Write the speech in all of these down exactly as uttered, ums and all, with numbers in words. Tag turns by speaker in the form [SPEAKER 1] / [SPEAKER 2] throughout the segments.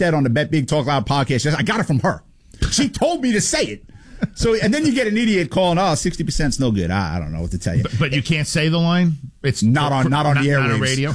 [SPEAKER 1] said on the Bet Big Talk Loud podcast, I got it from her. She told me to say it. So, and then you get an idiot calling, oh, sixty percent's no good. I, I don't know what to tell you.
[SPEAKER 2] But, but you can't say the line? It's
[SPEAKER 1] not on, not on
[SPEAKER 2] not,
[SPEAKER 1] the airwaves.
[SPEAKER 2] Not on radio?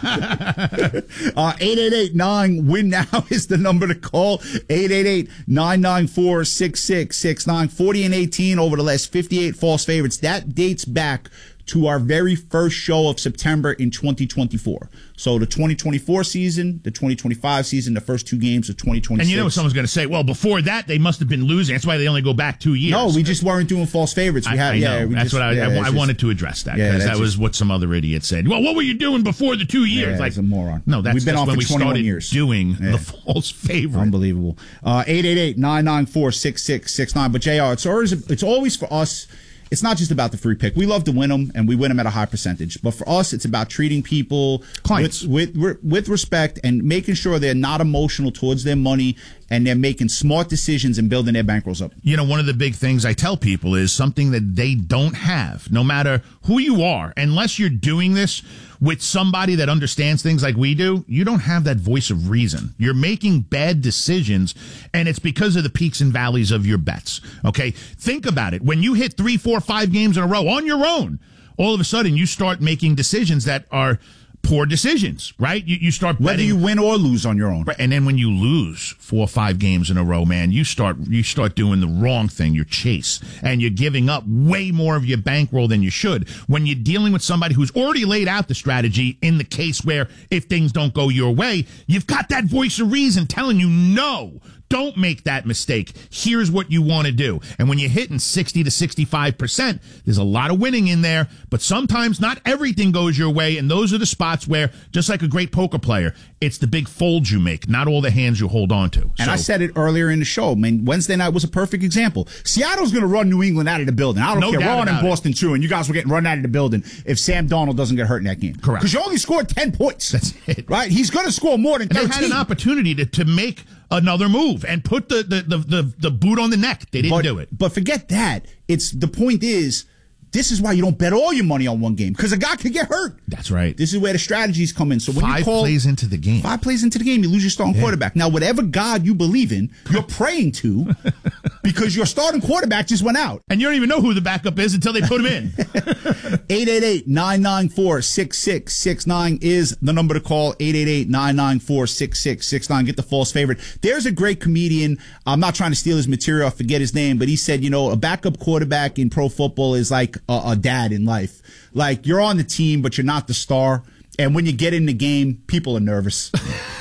[SPEAKER 1] No. uh, eight eight eight nine win now is the number to call. eight eight eight nine nine four six six six nine. forty and eighteen over the last fifty-eight false favorites. That dates back to our very first show of September in twenty twenty-four. So the twenty twenty-four season, the twenty twenty-five season, the first two games of twenty twenty-six.
[SPEAKER 2] And you know what someone's going to say? Well, before that, they must have been losing. That's why they only go back two years.
[SPEAKER 1] No, we just weren't doing false favorites. We
[SPEAKER 2] I,
[SPEAKER 1] had,
[SPEAKER 2] I
[SPEAKER 1] yeah,
[SPEAKER 2] know.
[SPEAKER 1] we
[SPEAKER 2] That's
[SPEAKER 1] just,
[SPEAKER 2] what I,
[SPEAKER 1] yeah,
[SPEAKER 2] I, I
[SPEAKER 1] just,
[SPEAKER 2] wanted to address that,
[SPEAKER 1] yeah,
[SPEAKER 2] because that
[SPEAKER 1] just,
[SPEAKER 2] was what some other idiot said. Well, what were you doing before the two years?
[SPEAKER 1] Yeah,
[SPEAKER 2] like
[SPEAKER 1] that's a moron.
[SPEAKER 2] No, that's,
[SPEAKER 1] We've been
[SPEAKER 2] that's
[SPEAKER 1] on
[SPEAKER 2] when
[SPEAKER 1] for
[SPEAKER 2] we
[SPEAKER 1] twenty-one
[SPEAKER 2] started
[SPEAKER 1] years.
[SPEAKER 2] doing
[SPEAKER 1] yeah.
[SPEAKER 2] the false favorite.
[SPEAKER 1] Unbelievable. Uh, eight eight eight nine nine four six six six nine. But J R, it's always it's always for us. It's not just about the free pick. We love to win them, and we win them at a high percentage. But for us, it's about treating people
[SPEAKER 2] Clients.
[SPEAKER 1] with, with with respect and making sure they're not emotional towards their money, and they're making smart decisions and building their bankrolls up.
[SPEAKER 2] You know, one of the big things I tell people is something that they don't have, no matter who you are, unless you're doing this with somebody that understands things like we do, you don't have that voice of reason. You're making bad decisions, and it's because of the peaks and valleys of your bets. Okay? Think about it. When you hit three, four, five games in a row on your own, all of a sudden you start making decisions that are poor decisions, right? You, you start betting,
[SPEAKER 1] whether you win or lose on your own.
[SPEAKER 2] Right, and then when you lose four or five games in a row, man, you start you start doing the wrong thing. You're chase, and you're giving up way more of your bankroll than you should. When you're dealing with somebody who's already laid out the strategy in the case where if things don't go your way, you've got that voice of reason telling you no. Don't make that mistake. Here's what you want to do. And when you're hitting sixty to sixty-five percent, there's a lot of winning in there, but sometimes not everything goes your way, and those are the spots where, just like a great poker player, it's the big folds you make, not all the hands you hold on to.
[SPEAKER 1] And
[SPEAKER 2] so,
[SPEAKER 1] I said it earlier in the show. I mean, Wednesday night was a perfect example. Seattle's going to run New England out of the building. I don't
[SPEAKER 2] No
[SPEAKER 1] care.
[SPEAKER 2] doubt
[SPEAKER 1] We're on in
[SPEAKER 2] about it.
[SPEAKER 1] Boston, too, and you guys were getting run out of the building if Sam Darnold doesn't get hurt in that game.
[SPEAKER 2] Correct.
[SPEAKER 1] Because you only scored ten points.
[SPEAKER 2] That's it.
[SPEAKER 1] Right? He's going to score more than
[SPEAKER 2] and
[SPEAKER 1] thirteen.
[SPEAKER 2] they had an opportunity to, to make another move and put the, the, the, the, the boot on the neck. They didn't
[SPEAKER 1] but,
[SPEAKER 2] do it.
[SPEAKER 1] But forget that. It's the point is, this is why you don't bet all your money on one game, because a guy could get hurt.
[SPEAKER 2] That's right.
[SPEAKER 1] This is where the strategies come in. So when
[SPEAKER 2] Five
[SPEAKER 1] you call,
[SPEAKER 2] plays into the game.
[SPEAKER 1] Five plays into the game, you lose your starting
[SPEAKER 2] Yeah.
[SPEAKER 1] quarterback. Now, whatever God you believe in, you're praying to, because your starting quarterback just went out.
[SPEAKER 2] And you don't even know who the backup is until they put him in.
[SPEAKER 1] eight eight eight nine nine four six six six nine is the number to call. eight eight eight nine nine four six six six nine. Get the false favorite. There's a great comedian. I'm not trying to steal his material. I forget his name, but he said, you know, a backup quarterback in pro football is like a, a dad in life. Like, you're on the team, but you're not the star. And when you get in the game, people are nervous.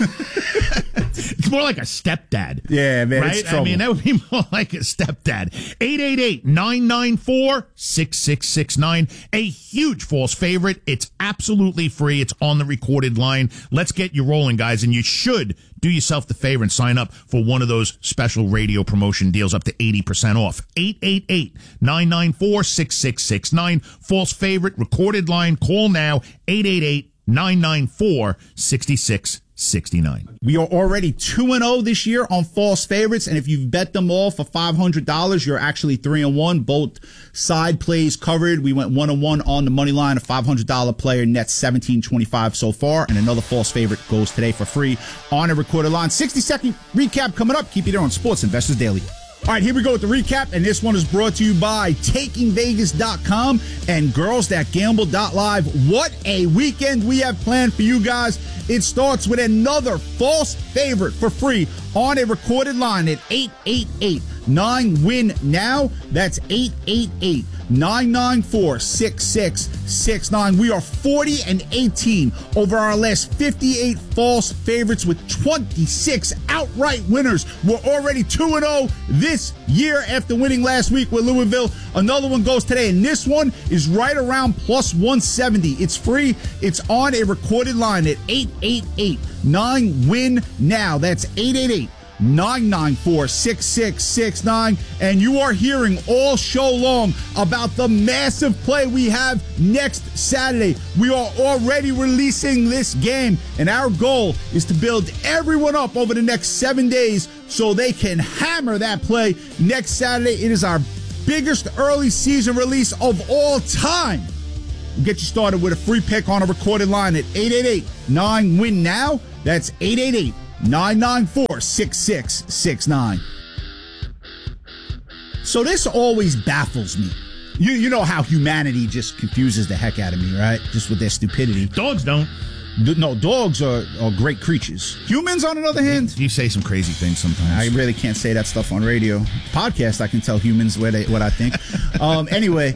[SPEAKER 2] It's more like a stepdad.
[SPEAKER 1] Yeah, man.
[SPEAKER 2] Right?
[SPEAKER 1] It's
[SPEAKER 2] I
[SPEAKER 1] trouble.
[SPEAKER 2] mean, that would be more like a stepdad. eight eight eight nine nine four six six six nine. A huge false favorite. It's absolutely free. It's on the recorded line. Let's get you rolling, guys. And you should do yourself the favor and sign up for one of those special radio promotion deals up to eighty percent off. eight eight eight nine nine four six six six nine. False favorite, recorded line. Call now. eight eight eight nine nine four six six six nine.
[SPEAKER 1] We are already two and oh this year on false favorites, and if you've bet them all for five hundred dollars, you're actually three and one. Both side plays covered. We went one and one on the money line. A five hundred dollars player nets seventeen twenty-five so far, and another false favorite goes today for free on a recorded line. sixty second recap coming up. Keep you there on Sports Investors Daily. All right, here we go with the recap, and this one is brought to you by taking vegas dot com and girls that gamble dot live. What a weekend we have planned for you guys. It starts with another false favorite for free on a recorded line at eight eight eight nine win now. That's eight eight eight nine nine four six six six nine. We are forty and eighteen over our last fifty-eight false favorites with twenty-six outright winners. We're already two and oh this year after winning last week with Louisville. Another one goes today, and this one is right around plus one seventy. It's free. It's on a recorded line at eight eight eight nine win now. That's eight eight eight nine nine four six six six nine. And you are hearing all show long about the massive play we have next Saturday. We are already releasing this game, and our goal is to build everyone up over the next seven days so they can hammer that play next Saturday. It is our biggest early season release of all time. We'll get you started with a free pick on a recorded line at eight eight eight nine win now. That's eight eight eight nine nine four, six six six nine. So this always baffles me. You you know how humanity just confuses the heck out of me, right? Just with their stupidity.
[SPEAKER 2] Dogs don't.
[SPEAKER 1] No, dogs are, are great creatures. Humans, on the other hand,
[SPEAKER 2] You say some crazy things sometimes.
[SPEAKER 1] I really can't say that stuff on radio. Podcast, I can tell humans what, they, what I think. um, anyway,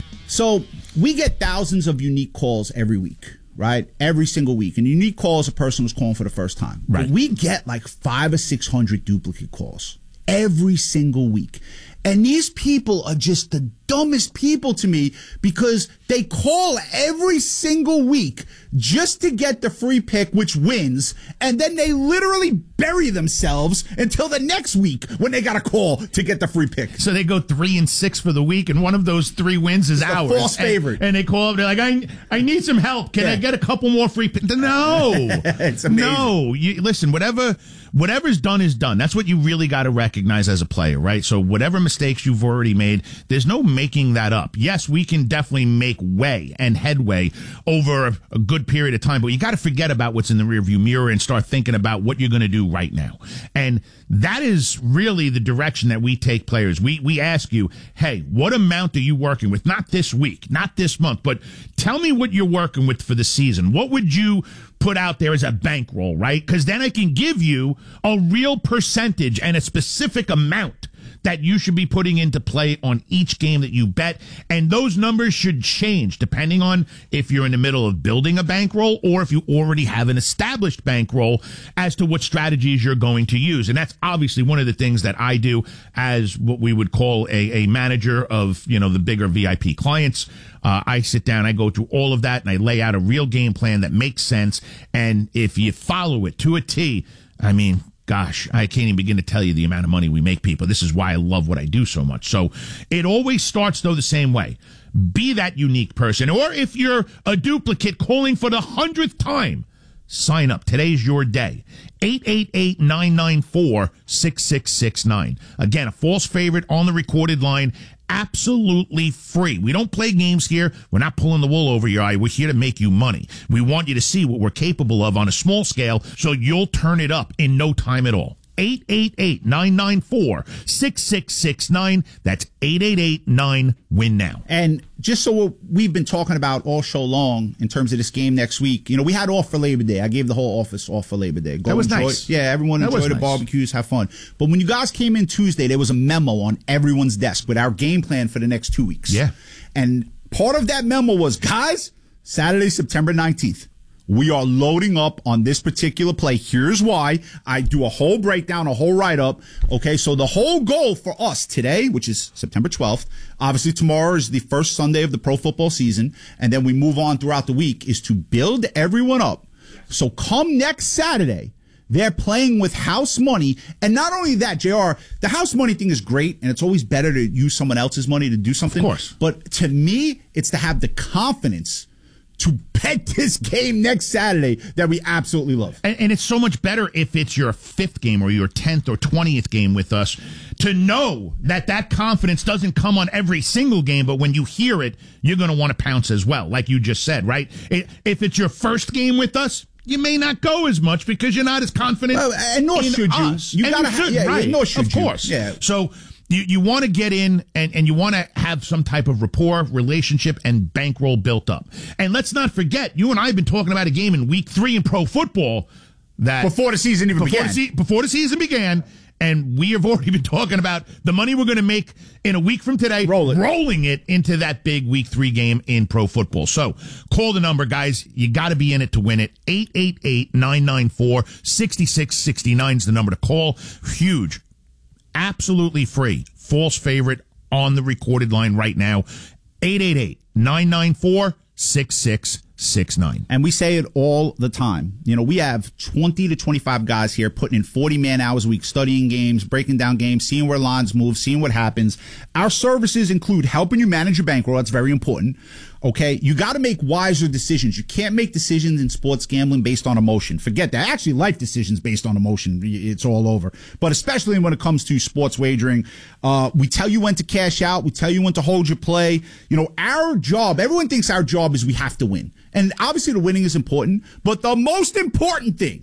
[SPEAKER 1] so we get thousands of unique calls every week, right? Every single week. And unique call is a person who's calling for the first time.
[SPEAKER 2] Right.
[SPEAKER 1] But we get like five or six hundred duplicate calls every single week. And these people are just the dumbest people to me because they call every single week just to get the free pick, which wins. And then they literally bury themselves until the next week when they got a call to get the free pick.
[SPEAKER 2] So they go three and six for the week, and one of those three wins is
[SPEAKER 1] It's the
[SPEAKER 2] ours.
[SPEAKER 1] false favorite.
[SPEAKER 2] And, and they call up, they're like, I, I need some help. Can
[SPEAKER 1] Yeah.
[SPEAKER 2] I get a couple more free picks? No.
[SPEAKER 1] It's amazing.
[SPEAKER 2] No. You, listen, whatever whatever's done is done. That's what you really got to recognize as a player, right? So whatever mistakes you've already made, there's no making that up. Yes, we can definitely make way and headway over a, a good period of time, but you got to forget about what's in the rearview mirror and start thinking about what you're going to do right now. And that is really the direction that we take players. We we ask you, hey, what amount are you working with? Not this week, not this month, but tell me what you're working with for the season. What would you put out there as a bankroll, right? Because then I can give you a real percentage and a specific amount that you should be putting into play on each game that you bet. And those numbers should change depending on if you're in the middle of building a bankroll or if you already have an established bankroll as to what strategies you're going to use. And that's obviously one of the things that I do as what we would call a, a manager of, you know, the bigger V I P clients. Uh, I sit down, I go through all of that, and I lay out a real game plan that makes sense. And if you follow it to a T, I mean, gosh, I can't even begin to tell you the amount of money we make people. This is why I love what I do so much. So it always starts, though, the same way. Be that unique person. Or if you're a duplicate calling for the hundredth time, sign up. Today's your day. eight eight eight, nine nine four, six six six nine. Again, a false favorite on the recorded line. Absolutely free. We don't play games here. We're not pulling the wool over your eye. We're here to make you money. We want you to see what we're capable of on a small scale so you'll turn it up in no time at all. eight eight eight, nine nine four, six six six nine. That's eight eight eight, nine, win now.
[SPEAKER 1] And just so what we've been talking about all show long in terms of this game next week, you know, we had off for Labor Day. I gave the whole office off for Labor Day. Go
[SPEAKER 2] That was
[SPEAKER 1] enjoy,
[SPEAKER 2] nice.
[SPEAKER 1] Yeah, everyone
[SPEAKER 2] That
[SPEAKER 1] enjoy
[SPEAKER 2] was
[SPEAKER 1] the
[SPEAKER 2] nice.
[SPEAKER 1] barbecues, have fun. But when you guys came in Tuesday, there was a memo on everyone's desk with our game plan for the next two weeks.
[SPEAKER 2] Yeah.
[SPEAKER 1] And part of that memo was, guys, Saturday, September nineteenth. We are loading up on this particular play. Here's why. I do a whole breakdown, a whole write-up. Okay, so the whole goal for us today, which is September twelfth, obviously tomorrow is the first Sunday of the pro football season, and then we move on throughout the week, is to build everyone up. So come next Saturday, they're playing with house money. And not only that, J R, the house money thing is great, and it's always better to use someone else's money to do something.
[SPEAKER 2] Of course.
[SPEAKER 1] But to me, it's to have the confidence to bet this game next Saturday that we absolutely love.
[SPEAKER 2] And, and it's so much better if it's your fifth game or your tenth or twentieth game with us to know that that confidence doesn't come on every single game, but when you hear it, you're going to want to pounce as well, like you just said, right? It, if it's your first game with us, you may not go as much because you're not as confident.
[SPEAKER 1] Well, and nor
[SPEAKER 2] in
[SPEAKER 1] should you.
[SPEAKER 2] us.
[SPEAKER 1] You
[SPEAKER 2] And
[SPEAKER 1] gotta
[SPEAKER 2] you
[SPEAKER 1] ha-
[SPEAKER 2] should,
[SPEAKER 1] yeah, yeah,
[SPEAKER 2] right?
[SPEAKER 1] nor should
[SPEAKER 2] of
[SPEAKER 1] you.
[SPEAKER 2] course.
[SPEAKER 1] Yeah.
[SPEAKER 2] So you, you want to get in and, and you want to have some type of rapport, relationship, and bankroll built up. And let's not forget, you and I have been talking about a game in week three in pro football that
[SPEAKER 1] Before the season even
[SPEAKER 2] before
[SPEAKER 1] began.
[SPEAKER 2] The se- before the season began. And we have already been talking about the money we're going to make in a week from today,
[SPEAKER 1] Roll it.
[SPEAKER 2] rolling it into that big week three game in pro football. So call the number, guys. You got to be in it to win it. eight eight eight, nine nine four, six six six nine is the number to call. Huge. Absolutely free. False favorite on the recorded line right now. eight eight eight, nine nine four, six six six nine.
[SPEAKER 1] And we say it all the time. You know, we have twenty to twenty-five guys here putting in forty man hours a week, studying games, breaking down games, seeing where lines move, seeing what happens. Our services include helping you manage your bankroll. That's very important. Okay. You got to make wiser decisions. You can't make decisions in sports gambling based on emotion. Forget that. Actually, life decisions based on emotion. It's all over. But especially when it comes to sports wagering, uh, we tell you when to cash out. We tell you when to hold your play. You know, our job, everyone thinks our job is we have to win. And obviously the winning is important, but the most important thing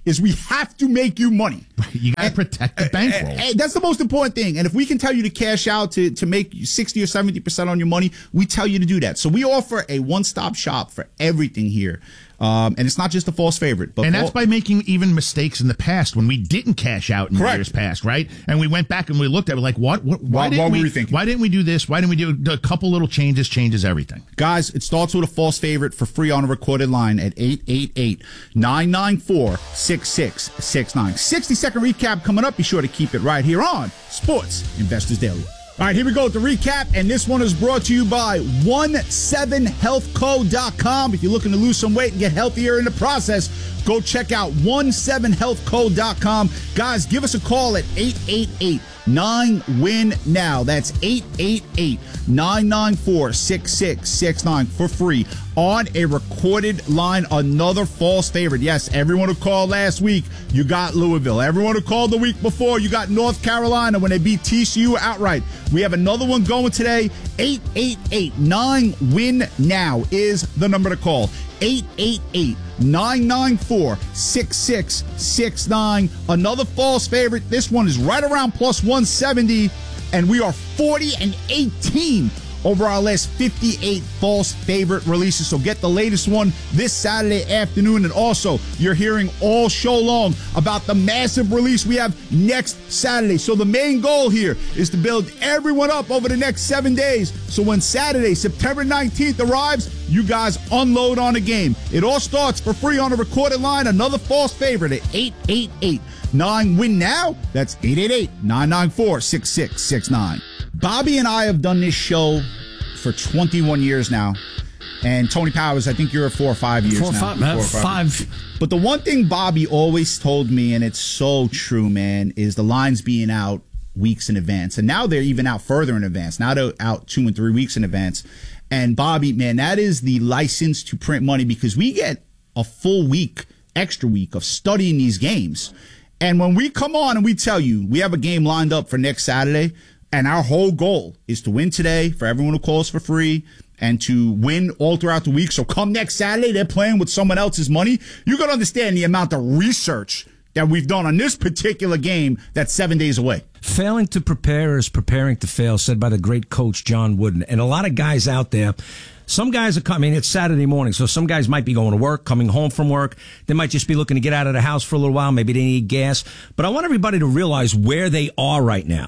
[SPEAKER 1] is we have to make you money.
[SPEAKER 2] You got to protect the bankroll.
[SPEAKER 1] And, and that's the most important thing. And if we can tell you to cash out to, to make sixty or seventy percent on your money, we tell you to do that. So we offer a one-stop shop for everything here. Um, and it's not just a false favorite. But
[SPEAKER 2] and that's by making even mistakes in the past when we didn't cash out in
[SPEAKER 1] Correct.
[SPEAKER 2] years past, right? And we went back and we looked at it like, what? what why,
[SPEAKER 1] Why-
[SPEAKER 2] didn't
[SPEAKER 1] what were
[SPEAKER 2] we,
[SPEAKER 1] we thinking?
[SPEAKER 2] Why didn't we do this? Why didn't we do a couple little changes? Changes everything.
[SPEAKER 1] Guys, it starts with a false favorite for free on a recorded line at eight eight eight, nine nine four, six six six nine. sixty second recap coming up. Be sure to keep it right here on Sports Investors Daily. All right, here we go with the recap, and this one is brought to you by one seven health co dot com. If you're looking to lose some weight and get healthier in the process, go check out one seven health co dot com. Guys, give us a call at eight eight eight, nine win now. That's eight eight eight, nine nine four, six six six nine for free on a recorded line. Another false favorite. Yes, everyone who called last week, you got Louisville. Everyone who called the week before, you got North Carolina when they beat T C U outright. We have another one going today. eight eight eight, nine win now is the number to call. eight eight eight, nine nine four, six six six nine. Another false favorite. This one is right around plus one seventy, and we are forty and eighteen over our last fifty-eight false favorite releases. So get the latest one this Saturday afternoon. And also, you're hearing all show long about the massive release we have next Saturday. So the main goal here is to build everyone up over the next seven days. So when Saturday, September nineteenth arrives, you guys unload on a game. It all starts for free on a recorded line. Another false favorite at eight eight eight, nine win now. That's eight eight eight, nine nine four, six six six nine. Bobby and I have done this show for twenty-one years now. And Tony Powers, I think you're at four or five years
[SPEAKER 3] Four or
[SPEAKER 1] now.
[SPEAKER 3] five, man.
[SPEAKER 1] Four or
[SPEAKER 3] Five.
[SPEAKER 1] But the one thing Bobby always told me, and it's so true, man, is the lines being out weeks in advance. And now they're even out further in advance. Now they're out two and three weeks in advance. And Bobby, man, that is the license to print money, because we get a full week, extra week of studying these games. And when we come on and we tell you we have a game lined up for next Saturday, and our whole goal is to win today for everyone who calls for free and to win all throughout the week. So come next Saturday, they're playing with someone else's money. You got to understand the amount of research that we've done on this particular game that's seven days away.
[SPEAKER 3] Failing to prepare is preparing to fail, said by the great coach John Wooden. And a lot of guys out there, some guys are coming, it's Saturday morning, so some guys might be going to work, coming home from work. They might just be looking to get out of the house for a little while. Maybe they need gas. But I want everybody to realize where they are right now.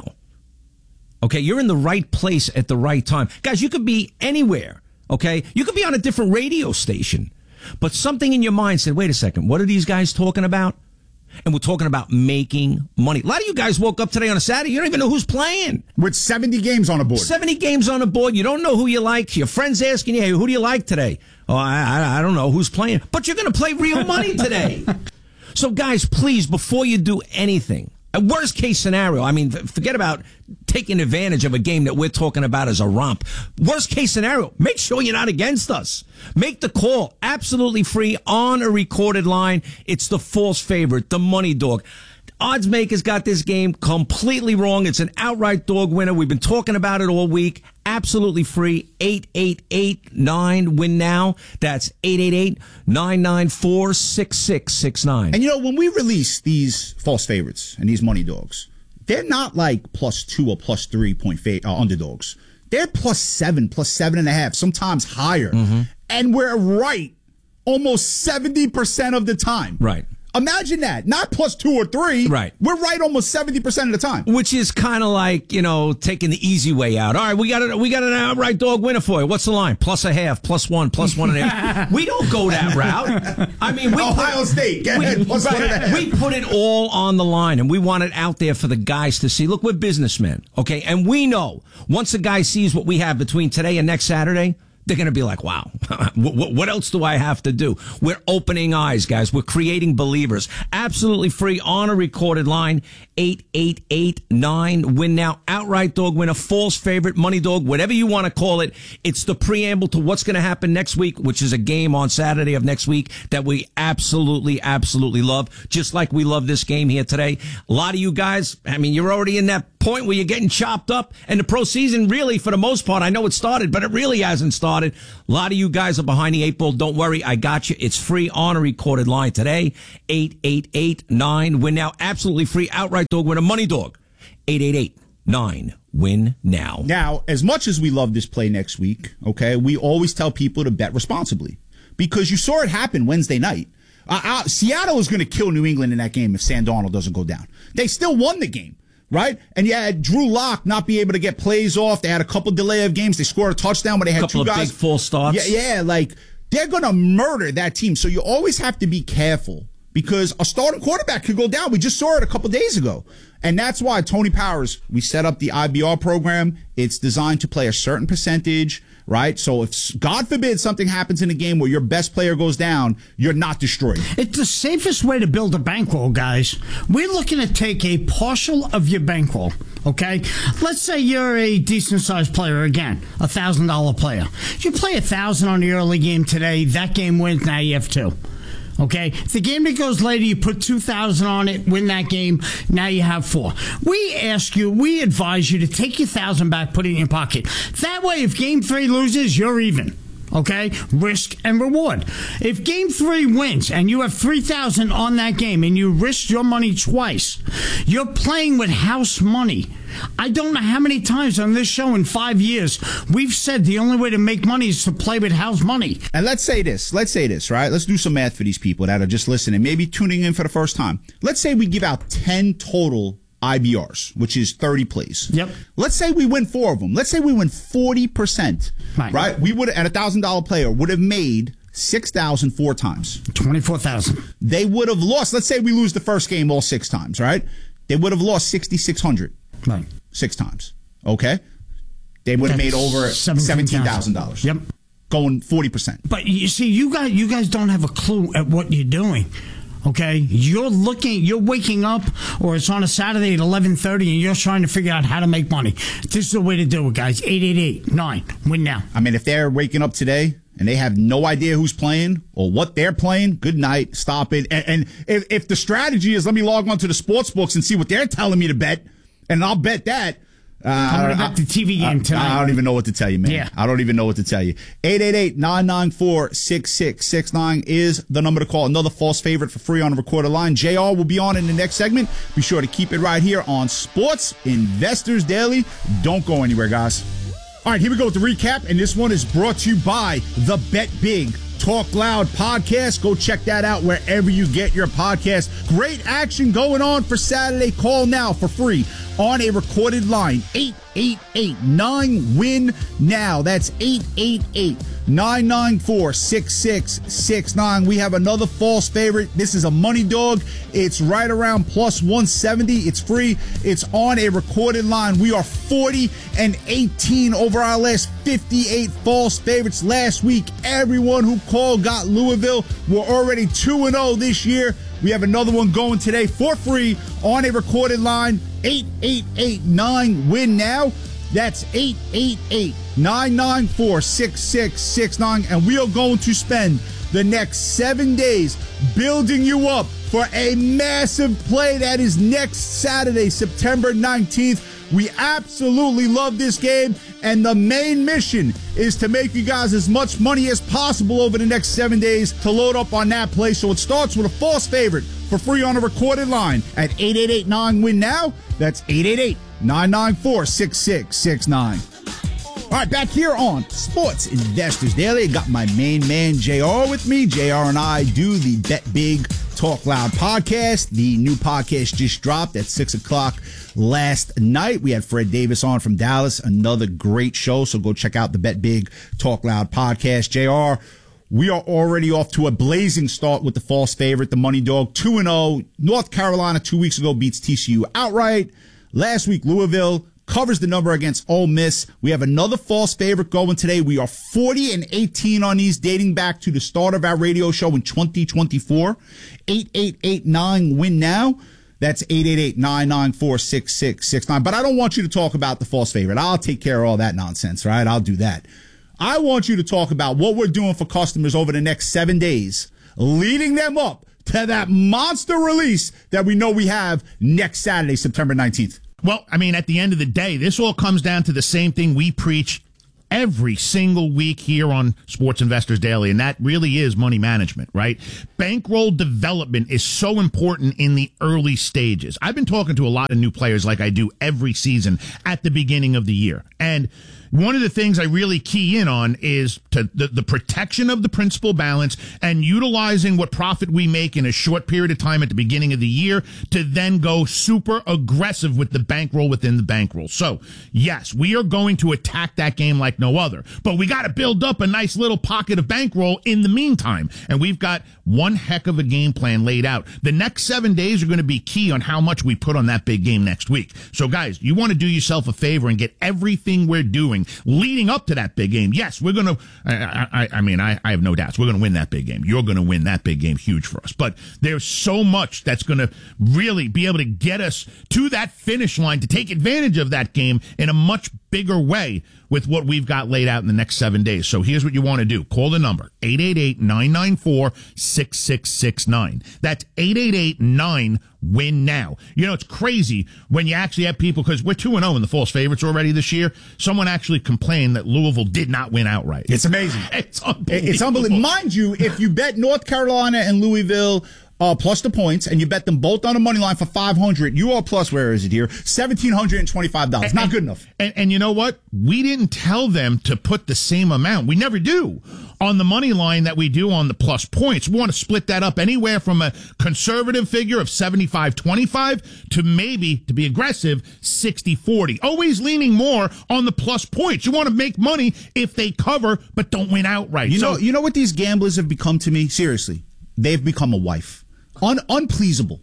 [SPEAKER 3] Okay, you're in the right place at the right time. Guys, you could be anywhere, okay? You could be on a different radio station. But something in your mind said, wait a second, what are these guys talking about? And we're talking about making money. A lot of you guys woke up today on a Saturday, you don't even know who's playing.
[SPEAKER 1] With seventy games on the board.
[SPEAKER 3] seventy games on the board. You don't know who you like. Your friend's asking you, hey, who do you like today? Oh, I, I, I don't know who's playing. But you're going to play real money today. So, guys, please, before you do anything, a worst case scenario, I mean, forget about taking advantage of a game that we're talking about as a romp. Worst case scenario, make sure you're not against us. Make the call absolutely free on a recorded line. It's the false favorite, the money dog. Odds makers got this game completely wrong. It's an outright dog winner. We've been talking about it all week. Absolutely free. eight eight eight, nine win now. That's eight eight eight, nine nine four, six six six nine.
[SPEAKER 1] And you know, when we release these false favorites and these money dogs, they're not like plus two or plus three point fa- uh, underdogs. They're plus seven, plus seven and a half, sometimes higher. Mm-hmm. And we're right almost seventy percent of the time.
[SPEAKER 3] Right.
[SPEAKER 1] Imagine that. Not plus two or three.
[SPEAKER 3] Right.
[SPEAKER 1] We're right almost seventy percent of the time.
[SPEAKER 3] Which is kind of like, you know, taking the easy way out. All right, we got, a, we got an outright dog winner for you. What's the line? Plus a half, plus one, plus one and a half. We don't go that route. I mean, we
[SPEAKER 1] Ohio
[SPEAKER 3] put,
[SPEAKER 1] State, get ahead, plus one and a half.
[SPEAKER 3] We put it all on the line, and we want it out there for the guys to see. Look, we're businessmen, okay? And we know once a guy sees what we have between today and next Saturday, they're going to be like, wow, what else do I have to do? We're opening eyes, guys. We're creating believers. Absolutely free on a recorded line. eight eight eight, nine win now. Outright dog winner, false favorite, money dog, whatever you want to call it. It's the preamble to what's going to happen next week, which is a game on Saturday of next week that we absolutely, absolutely love. Just like we love this game here today. A lot of you guys, I mean, you're already in that point where you're getting chopped up. And the pro season, really, for the most part, I know it started, but it really hasn't started. A lot of you guys are behind the eight ball. Don't worry, I got you. It's free on a recorded line today. eight eight eight nine win now. Absolutely free outright dog win a money dog. eight eight eight nine win now.
[SPEAKER 1] Now, as much as we love this play next week, okay, we always tell people to bet responsibly because you saw it happen Wednesday night. Uh, uh, Seattle is going to kill New England in that game if Sam Darnold doesn't go down. They still won the game, right? And you had Drew Lock not be able to get plays off. They had a couple delay of games. They scored a touchdown, but they had
[SPEAKER 3] couple
[SPEAKER 1] two
[SPEAKER 3] of
[SPEAKER 1] guys.
[SPEAKER 3] big full starts.
[SPEAKER 1] Yeah, yeah, like they're going to murder that team. So you always have to be careful because a starting quarterback could go down. We just saw it a couple days ago. And that's why Tony Powers, we set up the I B R program. It's designed to play a certain percentage, right? So if, God forbid, something happens in a game where your best player goes down, you're not destroyed.
[SPEAKER 4] It's the safest way to build a bankroll, guys. We're looking to take a partial of your bankroll, okay? Let's say you're a decent-sized player, again, a one thousand dollars player. You play one thousand dollars on the early game today, that game wins, now you have two. Okay, if the game that goes later, you put two thousand on it, win that game, now you have four. We ask you, we advise you to take your one thousand back, put it in your pocket. That way, if game three loses, you're even. Okay, risk and reward. If game three wins and you have three thousand on that game and you risk your money twice, you're playing with house money. I don't know how many times on this show in five years we've said the only way to make money is to play with house money.
[SPEAKER 1] And let's say this, let's say this, right? Let's do some math for these people that are just listening, maybe tuning in for the first time. Let's say we give out ten total I B Rs, which is thirty plays.
[SPEAKER 4] Yep.
[SPEAKER 1] Let's say we win four of them. Let's say we win forty percent,
[SPEAKER 4] right?
[SPEAKER 1] right? We would, at a one thousand dollars player, would have made six thousand four times.
[SPEAKER 4] twenty-four thousand.
[SPEAKER 1] They would have lost, let's say we lose the first game all six times, right? They would have lost sixty-six hundred.
[SPEAKER 4] Right.
[SPEAKER 1] Six times. Okay? They would have made over seventeen thousand dollars.
[SPEAKER 4] Yep.
[SPEAKER 1] Going forty percent.
[SPEAKER 4] But you see, you guys, you guys don't have a clue at what you're doing. Okay, you're looking, you're waking up, or it's on a Saturday at eleven thirty, and you're trying to figure out how to make money. This is the way to do it, guys. eight eight eight nine win now.
[SPEAKER 1] I mean, if they're waking up today and they have no idea who's playing or what they're playing, good night, stop it. And, and if, if the strategy is let me log on to the sports books and see what they're telling me to bet, and I'll bet that. Uh,
[SPEAKER 4] I'm going to bet the T V game tonight.
[SPEAKER 1] I, I don't even know what to tell you, man.
[SPEAKER 4] Yeah.
[SPEAKER 1] I don't even know what to tell you. eight eight eight nine nine four six six six nine is the number to call. Another false favorite for free on a recorded line. J R will be on in the next segment. Be sure to keep it right here on Sports Investors Daily. Don't go anywhere, guys. All right, here we go with the recap, and this one is brought to you by the Bet Big Talk Loud podcast. Go check that out wherever you get your podcast. Great action going on for Saturday. Call now for free on a recorded line. eight eight eight nine win now. That's eight eight eight nine nine four six six six nine. We have another false favorite. This is a money dog. It's right around plus one seventy. It's free. It's on a recorded line. We are forty and eighteen over our last fifty-eight false favorites last week. Everyone who called got Louisville. We're already two and oh this year. We have another one going today for free on a recorded line. eight eight eight nine win now. That's eight eight eight nine nine four six six six nine. And we are going to spend the next seven days building you up for a massive play that is next Saturday, September nineteenth. We absolutely love this game, and the main mission is to make you guys as much money as possible over the next seven days to load up on that play. So it starts with a false favorite for free on a recorded line at eight eight eight nine win now. That's eight eight eight nine nine four six six six nine. All right, back here on Sports Investors Daily, I got my main man J R with me. J R and I do the Bet Big Talk Loud podcast. The new podcast just dropped at six o'clock last night. We had Fred Davis on from Dallas, another great show. So go check out the Bet Big Talk Loud podcast. J R, we are already off to a blazing start with the false favorite, the money dog, two and oh. North Carolina two weeks ago beats T C U outright. Last week, Louisville covers the number against Ole Miss. We have another false favorite going today. We are forty and eighteen on these, dating back to the start of our radio show in twenty twenty-four. eight eight eight nine win now. That's eight eight eight nine nine four six six six nine. But I don't want you to talk about the false favorite. I'll take care of all that nonsense, right? I'll do that. I want you to talk about what we're doing for customers over the next seven days, leading them up to that monster release that we know we have next Saturday, September nineteenth.
[SPEAKER 2] Well, I mean, at the end of the day, this all comes down to the same thing we preach every single week here on Sports Investors Daily, and that really is money management, right? Bankroll development is so important in the early stages. I've been talking to a lot of new players like I do every season at the beginning of the year, and one of the things I really key in on is to the, the protection of the principal balance and utilizing what profit we make in a short period of time at the beginning of the year to then go super aggressive with the bankroll within the bankroll. So, yes, we are going to attack that game like no other, but we got to build up a nice little pocket of bankroll in the meantime. And we've got one heck of a game plan laid out. The next seven days are going to be key on how much we put on that big game next week. So, guys, you want to do yourself a favor and get everything we're doing leading up to that big game. Yes, we're going to, I, I, I mean, I, I have no doubts. We're going to win that big game. You're going to win that big game, huge for us. But there's so much that's going to really be able to get us to that finish line to take advantage of that game in a much bigger way with what we've got laid out in the next seven days. So here's what you want to do. Call the number, eight eight eight, nine nine four, six six six nine. That's eight eight eight, nine, win now. You know, it's crazy when you actually have people, because we're two and oh in the false favorites already this year. Someone actually complained that Louisville did not win outright.
[SPEAKER 1] It's amazing.
[SPEAKER 2] It's unbelievable.
[SPEAKER 1] It's unbelievable. Mind you, if you bet North Carolina and Louisville Uh, plus the points, and you bet them both on the money line for five hundred. You are plus, where is it here? one thousand seven hundred twenty-five dollars. Not good enough.
[SPEAKER 2] And, and you know what? We didn't tell them to put the same amount. We never do on the money line that we do on the plus points. We want to split that up anywhere from a conservative figure of seventy-five twenty-five to maybe, to be aggressive, sixty forty. Always leaning more on the plus points. You want to make money if they cover, but don't win outright.
[SPEAKER 1] You
[SPEAKER 2] so,
[SPEAKER 1] know, you know what these gamblers have become to me? Seriously. They've become a wife. Un- unpleasable.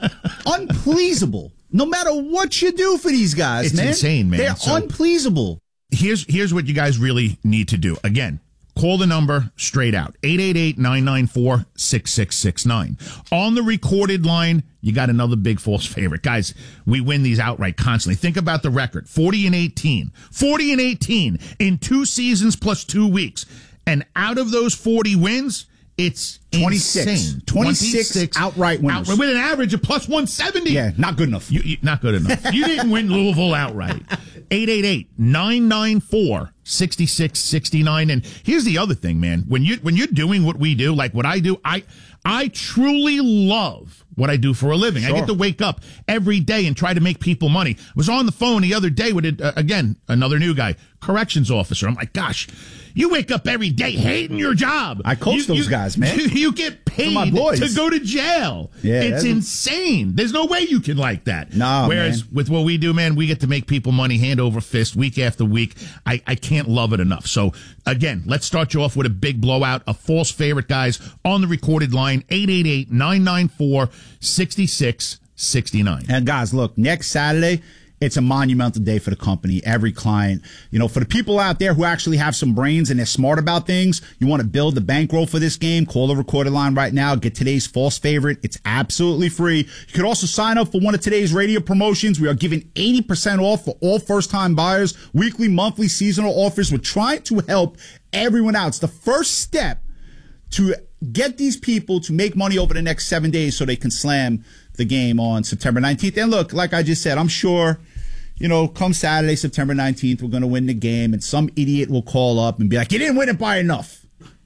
[SPEAKER 1] Unpleasable. No matter what you do for these guys,
[SPEAKER 2] it's
[SPEAKER 1] man.
[SPEAKER 2] It's insane, man.
[SPEAKER 1] They're
[SPEAKER 2] so,
[SPEAKER 1] unpleasable.
[SPEAKER 2] Here's here's what you guys really need to do. Again, call the number straight out. eight eight eight, nine nine four, six six six nine. On the recorded line, you got another big false favorite. Guys, we win these outright constantly. Think about the record. forty and eighteen. forty and eighteen in two seasons plus two weeks. And out of those forty wins, it's
[SPEAKER 1] twenty-six.
[SPEAKER 2] Insane.
[SPEAKER 1] twenty-six, twenty-six outright winners.
[SPEAKER 2] Outright, with an average of plus one seventy.
[SPEAKER 1] Yeah, not good enough.
[SPEAKER 2] You, you, not good enough. You didn't win Louisville outright. eight eight eight, nine nine four, six six six nine. And here's the other thing, man. When, you, when you're doing what we do, like what I do, I I truly love what I do for a living. Sure. I get to wake up every day and try to make people money. I was on the phone the other day with, uh, again, another new guy, corrections officer. I'm like, gosh, you wake up every day hating your job.
[SPEAKER 1] I coach
[SPEAKER 2] you,
[SPEAKER 1] those
[SPEAKER 2] you,
[SPEAKER 1] guys, man.
[SPEAKER 2] You, you get paid
[SPEAKER 1] my boys.
[SPEAKER 2] to go to jail.
[SPEAKER 1] Yeah,
[SPEAKER 2] it's insane. There's no way you can like that.
[SPEAKER 1] No,
[SPEAKER 2] Whereas
[SPEAKER 1] man.
[SPEAKER 2] with what we do, man, we get to make people money hand over fist week after week. I, I can't love it enough. So, again, let's start you off with a big blowout. A false favorite, guys, on the recorded line, eight eight eight, nine nine four, six six six nine.
[SPEAKER 1] And, guys, look, next Saturday, it's a monumental day for the company, every client. You know, for the people out there who actually have some brains and they're smart about things, you want to build the bankroll for this game, call the recorded line right now. Get today's false favorite. It's absolutely free. You could also sign up for one of today's radio promotions. We are giving eighty percent off for all first-time buyers, weekly, monthly, seasonal offers. We're trying to help everyone out. It's the first step to get these people to make money over the next seven days so they can slam the game on September nineteenth. And look, like I just said, I'm sure, you know, come Saturday, September nineteenth, we're going to win the game, and some idiot will call up and be like, you didn't win it by enough.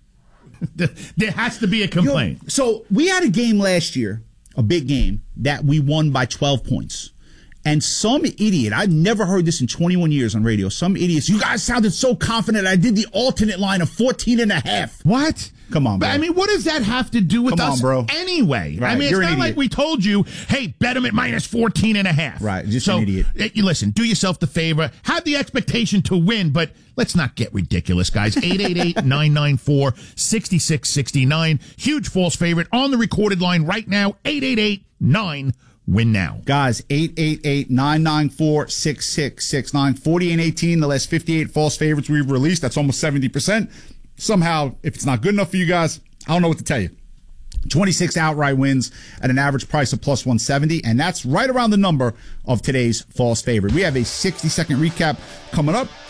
[SPEAKER 2] There has to be a complaint.
[SPEAKER 1] You know, so we had a game last year, a big game, that we won by twelve points. And some idiot, I've never heard this in twenty-one years on radio, some idiots, you guys sounded so confident I did the alternate line of fourteen and a half.
[SPEAKER 2] What?
[SPEAKER 1] Come on, bro.
[SPEAKER 2] But, I mean, what does that have to do with
[SPEAKER 1] Come
[SPEAKER 2] us
[SPEAKER 1] on, bro.
[SPEAKER 2] anyway?
[SPEAKER 1] Right,
[SPEAKER 2] I mean,
[SPEAKER 1] you're
[SPEAKER 2] it's
[SPEAKER 1] an
[SPEAKER 2] not
[SPEAKER 1] idiot.
[SPEAKER 2] like we told you, hey, bet them at minus fourteen and a half.
[SPEAKER 1] Right, just
[SPEAKER 2] so,
[SPEAKER 1] an idiot.
[SPEAKER 2] eh, you listen, do yourself the favor. Have the expectation to win, but let's not get ridiculous, guys. eight eight eight, nine nine four, six six six nine. Huge false favorite on the recorded line right now. eight eight eight, nine, win now.
[SPEAKER 1] Guys, eight eight eight, nine nine four, six six six nine. forty and eighteen, the last fifty-eight false favorites we've released. That's almost seventy percent. Somehow, if it's not good enough for you guys, I don't know what to tell you. twenty-six outright wins at an average price of plus one seventy, and that's right around the number of today's false favorite. We have a sixty-second recap coming up.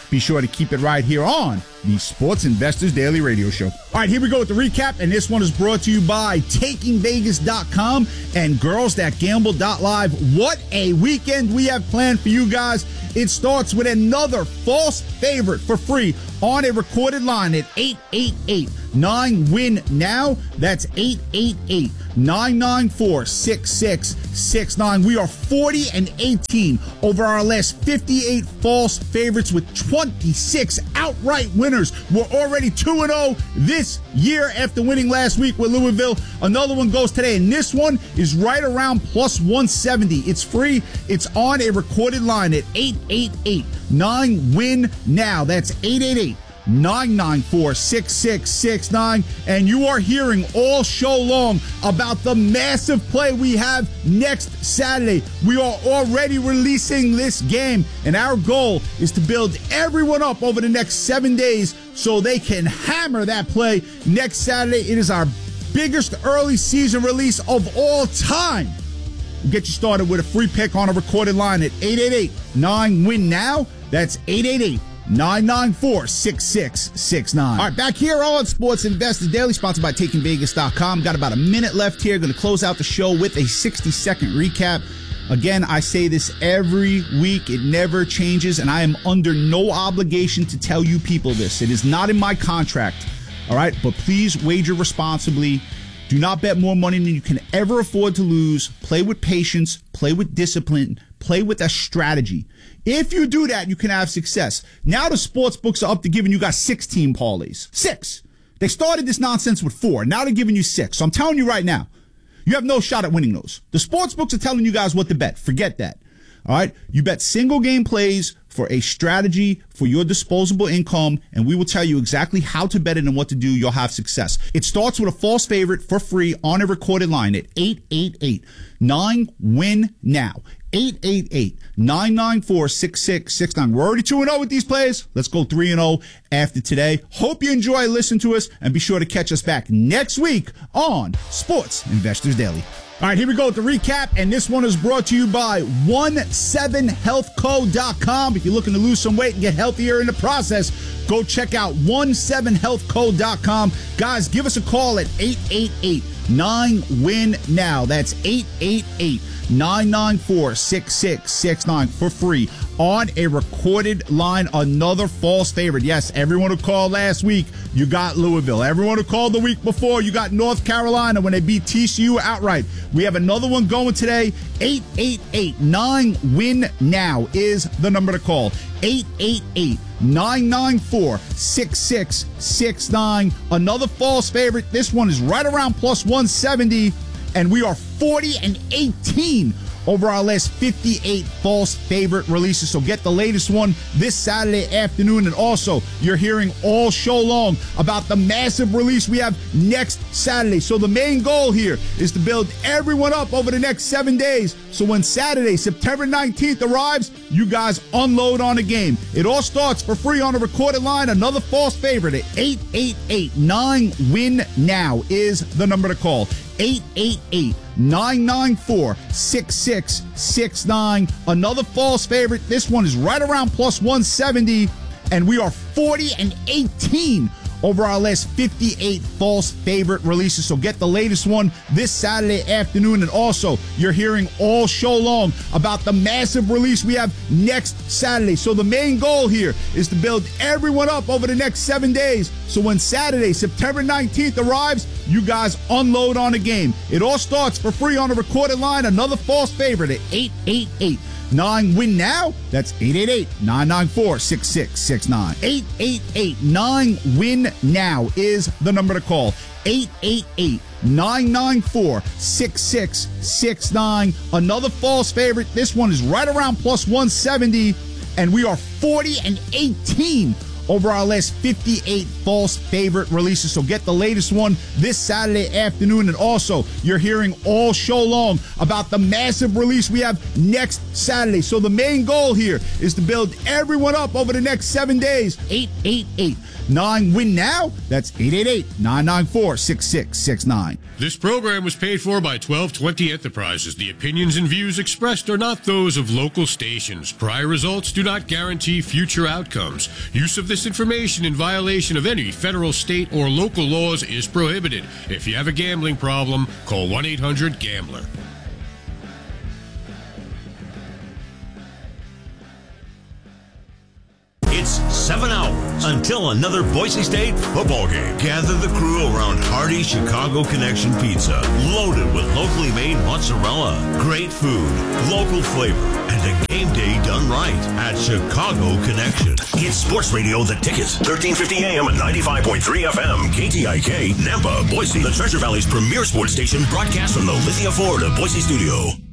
[SPEAKER 1] Be sure to keep it right here on the Sports Investors Daily Radio Show. All right, here we go with the recap, and this one is brought to you by Taking Vegas dot com and Girls That Gamble dot live. What a weekend we have planned for you guys. It starts with another false favorite for free on a recorded line at eight eight eight nine win now. That's eight eight eight nine nine four six six six nine. We are forty and eighteen over our last fifty-eight false favorites with twenty-six outright winners. We're already two and oh this year after winning last week with Louisville. Another one goes today, and this one is right around plus one seventy. It's free. It's on a recorded line at eight eight eight nine win now. That's eight eight eight nine nine four six six six nine. And you are hearing all show long about the massive play we have next Saturday. We are already releasing this game, and our goal is to build everyone up over the next seven days so they can hammer that play next Saturday. It is our biggest early season release of all time. We'll get you started with a free pick on a recorded line at eight eight eight nine win now. That's eight eight eight nine nine four six six six nine. All right, back here on Sports Investors Daily, sponsored by Taking Vegas dot com. Got about a minute left here. Going to close out the show with a sixty-second recap. Again, I say this every week. It never changes, and I am under no obligation to tell you people this. It is not in my contract, all right? But please wager responsibly. Do not bet more money than you can ever afford to lose. Play with patience. Play with discipline. Play with a strategy. If you do that, you can have success. Now the sports books are up to giving you guys sixteen parlays. Six. They started this nonsense with four. Now they're giving you six. So I'm telling you right now, you have no shot at winning those. The sports books are telling you guys what to bet. Forget that. All right? You bet single game plays for a strategy for your disposable income, and we will tell you exactly how to bet it and what to do. You'll have success. It starts with a false favorite for free on a recorded line at eight eight eight nine win now. eight eight eight nine nine four six six six nine. We're already two and oh with these plays. Let's go three and oh after today. Hope you enjoy listening to us, and be sure to catch us back next week on Sports Investors Daily. All right, here we go with the recap, and this one is brought to you by one seven health co dot com. If you're looking to lose some weight and get healthier in the process, go check out one seven health co dot com. Guys, give us a call at eight eight eight nine win now. That's eight eight eight nine nine four six six six nine for free on a recorded line. Another false favorite. Yes, everyone who called last week, you got Louisville. Everyone who called the week before, you got North Carolina when they beat T C U outright. We have another one going today. eight eight eight nine win now is the number to call. eight eight eight nine nine four six six six nine. Another false favorite. This one is right around plus one seventy, and we are forty and eighteen over our last fifty-eight false favorite releases. So get the latest one this Saturday afternoon. And also, you're hearing all show long about the massive release we have next Saturday. So the main goal here is to build everyone up over the next seven days. So when Saturday, September nineteenth arrives, you guys unload on a game. It all starts for free on a recorded line. Another false favorite at eight eight eight nine win now is the number to call. eight eight eight nine nine four six six six nine. Another false favorite. This one is right around plus one seventy, and we are forty and eighteen over our last fifty-eight false favorite releases. So get the latest one this Saturday afternoon. And also, you're hearing all show long about the massive release we have next Saturday. So the main goal here is to build everyone up over the next seven days. So when Saturday, September nineteenth arrives, you guys unload on a game. It all starts for free on a recorded line. Another false favorite at eight eight eight nine win now. That's eight eight eight nine nine four six six six nine. eight eight eight nine win now is the number to call. eight eight eight nine nine four six six six nine. Another false favorite. This one is right around plus one seventy, and we are forty and eighteen over our last fifty-eight false favorite releases. So get the latest one this Saturday afternoon. And also, you're hearing all show long about the massive release we have next Saturday. So the main goal here is to build everyone up over the next seven days. eight eight eight nine win now. That's eight eight eight nine nine four six six six nine.
[SPEAKER 5] This program was paid for by twelve twenty Enterprises. The opinions and views expressed are not those of local stations. Prior results do not guarantee future outcomes. Use of this information in violation of any federal, state, or local laws is prohibited. If you have a gambling problem, call one eight hundred gambler.
[SPEAKER 6] It's seven hours until another Boise State football game. Gather the crew around hearty Chicago Connection pizza, loaded with locally made mozzarella, great food, local flavor, and a game day done right at Chicago Connection.
[SPEAKER 7] It's Sports Radio The Ticket, thirteen fifty A M and ninety-five point three F M, K T I K, Nampa, Boise. The Treasure Valley's premier sports station, broadcast from the Lithia Ford of Boise studio.